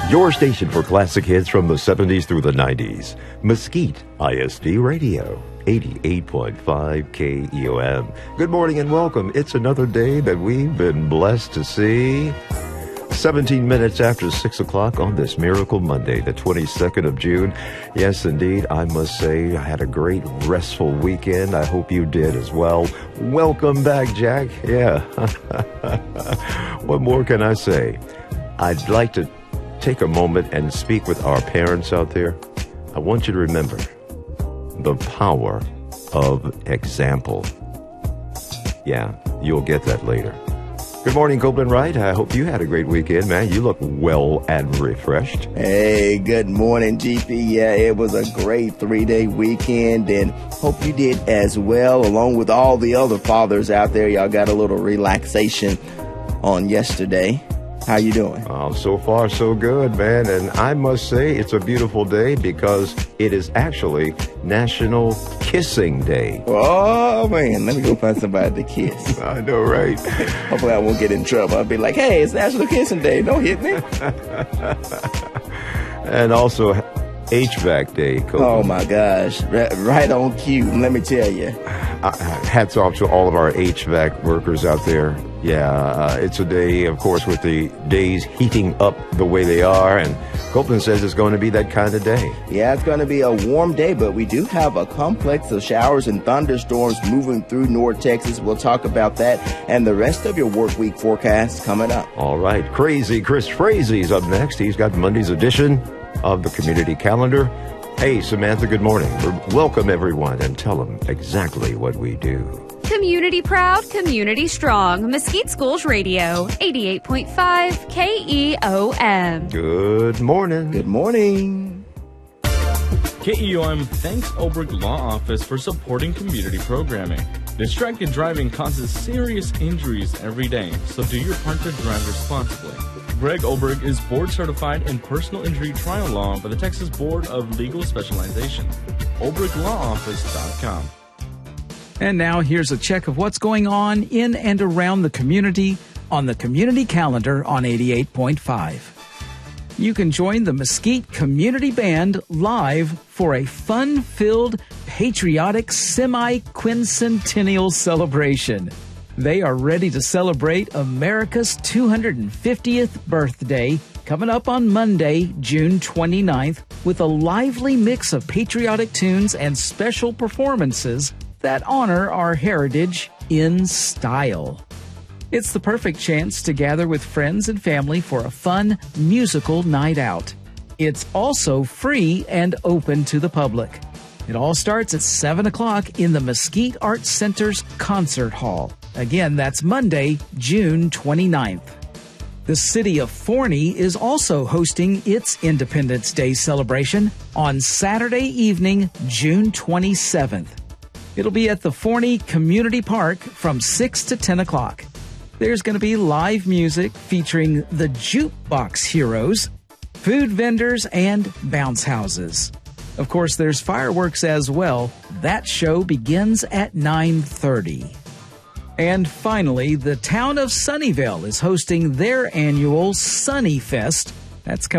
Your station for classic hits from the 70s through the 90s. Mesquite ISD Radio, 88.5 KEOM. Good morning and welcome. It's another day that we've been blessed to see. 17 minutes after 6 o'clock on this Miracle Monday, the 22nd of June. Yes, indeed, I must say I had a great, restful weekend. I hope you did as well. Welcome back, Jack. Yeah. What more can I say? I'd like to take a moment and speak with our parents out there. I want you to remember the power of example. Yeah, you'll get that later. Good morning, Copeland Wright. I hope you had a great weekend, man. You look well and refreshed. Hey, good morning, GP. Yeah, it was a great 3-day weekend, and hope you did as well, along with all the other fathers out there. Y'all got a little relaxation on yesterday. How you doing? So far, so good, man. And I must say it's a beautiful day because it is actually National Kissing Day. Oh, man. Let me go find somebody to kiss. I know, right? Hopefully I won't get in trouble. I'll be like, hey, it's National Kissing Day. Don't hit me. And also HVAC Day, Copeland. Oh, my gosh. Right on cue, let me tell you. Hats off to all of our HVAC workers out there. Yeah, it's a day, of course, with the days heating up the way they are, and Copeland says it's going to be that kind of day. Yeah, it's going to be a warm day, but we do have a complex of showers and thunderstorms moving through North Texas. We'll talk about that and the rest of your work week forecast coming up. All right, Crazy Chris Frazie's up next. He's got Monday's edition of the Community Calendar. Hey, Samantha, good morning. Welcome, everyone, and tell them exactly what we do. Community proud, community strong. Mesquite Schools Radio, 88.5 KEOM. Good morning. Good morning. KEOM thanks Olbrich Law Office for supporting community programming. Distracted driving causes serious injuries every day, so do your part to drive responsibly. Greg Olbrich is board certified in personal injury trial law by the Texas Board of Legal Specialization. OlbrichLawOffice.com. And now here's a check of what's going on in and around the community on the Community Calendar on 88.5. You can join the Mesquite Community Band live for a fun-filled, patriotic semi-quincentennial celebration. They are ready to celebrate America's 250th birthday coming up on Monday, June 29th, with a lively mix of patriotic tunes and special performances that honor our heritage in style. It's the perfect chance to gather with friends and family for a fun musical night out. It's also free and open to the public. It all starts at 7 o'clock in the Mesquite Arts Center's Concert Hall. Again, that's Monday, June 29th. The city of Forney is also hosting its Independence Day celebration on Saturday evening, June 27th. It'll be at the Forney Community Park from 6 to 10 o'clock. There's going to be live music featuring the Jukebox Heroes, food vendors, and bounce houses. Of course, there's fireworks as well. That show begins at 9:30. And finally, the town of Sunnyvale is hosting their annual Sunny Fest. That's coming